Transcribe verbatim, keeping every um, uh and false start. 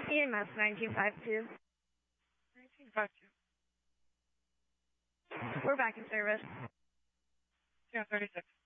E M S nineteen fifty-two. nineteen fifty-two. We're back in service. Yeah, thirty-six.